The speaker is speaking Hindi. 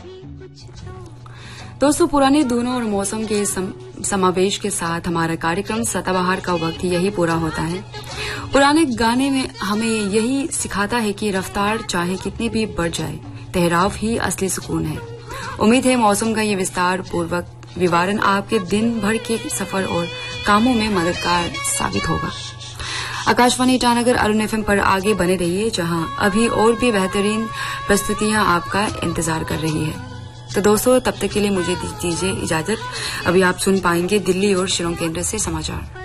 दोस्तों, पुराने धुनों और मौसम के समावेश के साथ हमारा कार्यक्रम सदाबहार का वक्त यही पूरा होता है। पुराने गाने में हमें यही सिखाता है कि रफ्तार चाहे कितनी भी बढ़ जाए, ठहराव ही असली सुकून है। उम्मीद है मौसम का ये विस्तार पूर्वक विवरण आपके दिन भर के सफर और कामों में मददगार साबित होगा। आकाशवाणी ईटानगर अरुण एफएम पर आगे बने रहिए, जहां अभी और भी बेहतरीन प्रस्तुतियां आपका इंतजार कर रही है। तो दोस्तों, तब तक के लिए मुझे दीजिए इजाजत। अभी आप सुन पाएंगे दिल्ली और शिलोंग केंद्र से समाचार।